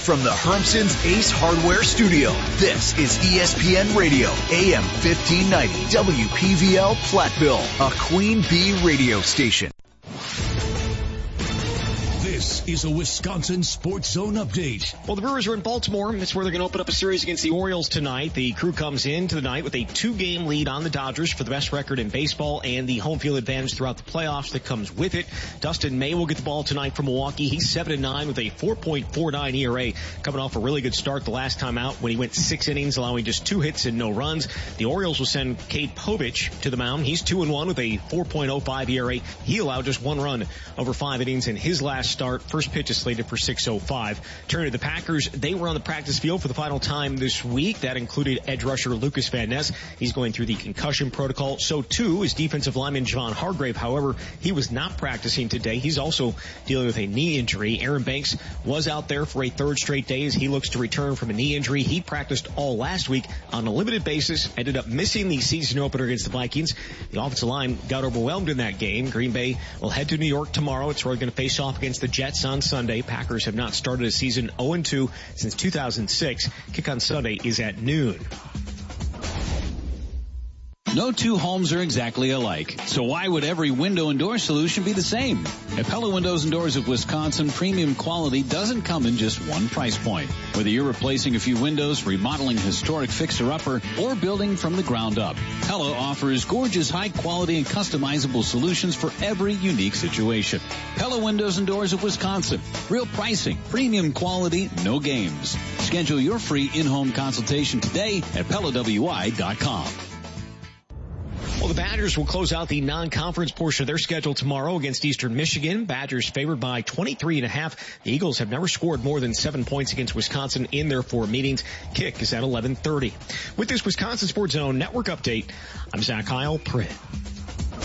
From the Hermson's Ace Hardware Studio, this is ESPN Radio, AM 1590, WPVL Platteville, a Queen Bee radio station. This is a Wisconsin Sports Zone update. Well, the Brewers are in Baltimore. That's where they're going to open up a series against the Orioles tonight. The Crew comes into the night with a 2-game lead on the Dodgers for the best record in baseball and the home field advantage throughout the playoffs that comes with it. Dustin May will get the ball tonight from Milwaukee. He's 7-9 with a 4.49 ERA, coming off a really good start the last time out when he went 6 innings, allowing just 2 hits and no runs. The Orioles will send Cade Povich to the mound. He's 2-1 with a 4.05 ERA. He allowed just 1 run over 5 innings in his last start. First pitch is slated for 6:05. Turning to the Packers, they were on the practice field for the final time this week. That included edge rusher Lucas Van Ness. He's going through the concussion protocol. So too is defensive lineman Javon Hargrave. However, he was not practicing today. He's also dealing with a knee injury. Aaron Banks was out there for a 3rd straight day as he looks to return from a knee injury. He practiced all last week on a limited basis, ended up missing the season opener against the Vikings. The offensive line got overwhelmed in that game. Green Bay will head to New York tomorrow. It's where they're going to face off against the Jets on Sunday. Packers have not started a season 0-2 since 2006. Kick on Sunday is at noon. No two homes are exactly alike, so why would every window and door solution be the same? At Pella Windows and Doors of Wisconsin, premium quality doesn't come in just one price point. Whether you're replacing a few windows, remodeling a historic fixer-upper, or building from the ground up, Pella offers gorgeous, high-quality, and customizable solutions for every unique situation. Pella Windows and Doors of Wisconsin. Real pricing, premium quality, no games. Schedule your free in-home consultation today at PellaWI.com. Well, the Badgers will close out the non-conference portion of their schedule tomorrow against Eastern Michigan. Badgers favored by 23.5. The Eagles have never scored more than 7 points against Wisconsin in their 4 meetings. Kick is at 11:30. With this Wisconsin Sports Zone Network update, I'm Zach Heil, Print.